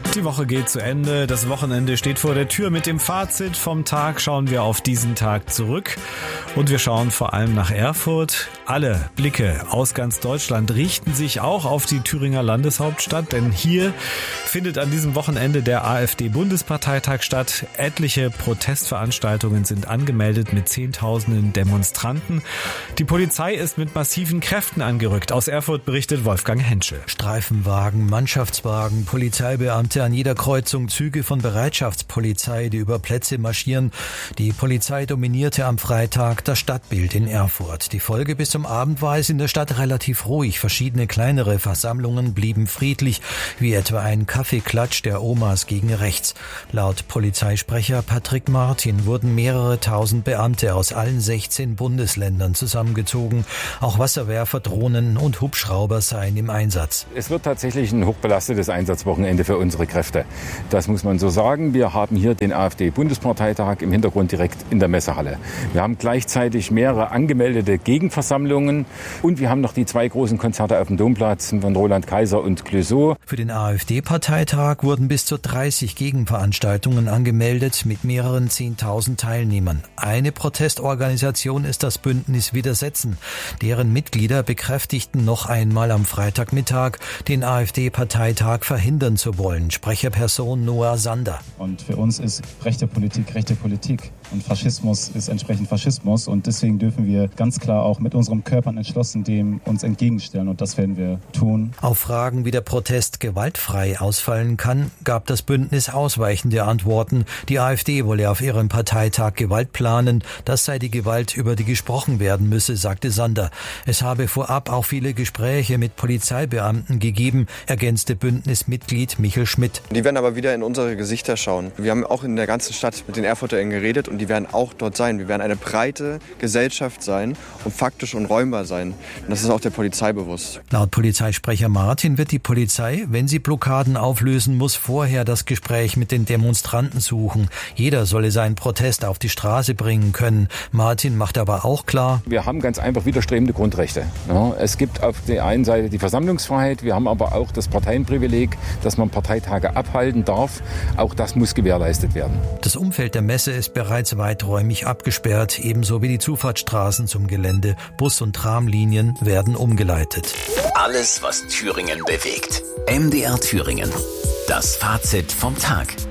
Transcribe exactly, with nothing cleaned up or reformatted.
Die Woche geht zu Ende, das Wochenende steht vor der Tür. Mit dem Fazit vom Tag schauen wir auf diesen Tag zurück und wir schauen vor allem nach Erfurt. Alle Blicke aus ganz Deutschland richten sich auch auf die Thüringer Landeshauptstadt, denn hier findet an diesem Wochenende der AfD-Bundesparteitag statt. Etliche Protestveranstaltungen sind angemeldet mit Zehntausenden Demonstranten. Die Polizei ist mit massiven Kräften angerückt. Aus Erfurt berichtet Wolfgang Henschel. Streifenwagen, Mannschaftswagen, Polizeibeamte an jeder Kreuzung, Züge von Bereitschaftspolizei, die über Plätze marschieren. Die Polizei dominierte am Freitag das Stadtbild in Erfurt. Die Folge: bis zum Abend war es in der Stadt relativ ruhig. Verschiedene kleinere Versammlungen blieben friedlich, wie etwa ein Kaffeeklatsch der Omas gegen rechts. Laut Polizeisprecher Patrick Martin wurden mehrere tausend Beamte aus allen sechzehn Bundesländern zusammengezogen. Auch Wasserwerfer, Drohnen und Hubschrauber seien im Einsatz. Es wird tatsächlich ein hochbelastetes Einsatzwochenende für unsere Kräfte. Das muss man so sagen. Wir haben hier den AfD-Bundesparteitag im Hintergrund direkt in der Messehalle. Wir haben gleichzeitig mehrere angemeldete Gegenversammlungen und wir haben noch die zwei großen Konzerte auf dem Domplatz von Roland Kaiser und Clouseau. Für den AfD-Parteitag wurden bis zu dreißig Gegenveranstaltungen angemeldet mit mehreren zehntausend Teilnehmern. Eine Protestorganisation ist das Bündnis Widersetzen. Deren Mitglieder bekräftigten noch einmal am Freitagmittag, den AfD-Parteitag verhindern zu wollen. Sprecherperson Noah Sander. Und für uns ist rechte Politik rechte Politik und Faschismus ist entsprechend Faschismus und deswegen dürfen wir ganz klar auch mit unserem Körpern entschlossen dem uns entgegenstellen und das werden wir tun. Auf Fragen, wie der Protest gewaltfrei ausfallen kann, gab das Bündnis ausweichende Antworten. Die AfD wolle auf ihrem Parteitag Gewalt planen. Das sei die Gewalt, über die gesprochen werden müsse, sagte Sander. Es habe vorab auch viele Gespräche mit Polizeibeamten gegeben, ergänzte Bündnismitglied Michel Schmidt. Die werden aber wieder in unsere Gesichter schauen. Wir haben auch in der ganzen Stadt mit den Erfurterinnen geredet und die werden auch dort sein. Wir werden eine breite Gesellschaft sein und faktisch unräumbar sein. Und das ist auch der Polizei bewusst. Laut Polizeisprecher Martin wird die Polizei, wenn sie Blockaden auflösen muss, vorher das Gespräch mit den Demonstranten suchen. Jeder solle seinen Protest auf die Straße bringen können. Martin macht aber auch klar: Wir haben ganz einfach widerstrebende Grundrechte. Ja, es gibt auf der einen Seite die Versammlungsfreiheit, wir haben aber auch das Parteienprivileg, dass man Parteitage abhalten darf. Auch das muss gewährleistet werden. Das Umfeld der Messe ist bereits weiträumig abgesperrt, ebenso wie die Zufahrtsstraßen zum Gelände. Bus- und Tramlinien werden umgeleitet. Alles, was Thüringen bewegt. M D R Thüringen. Das Fazit vom Tag.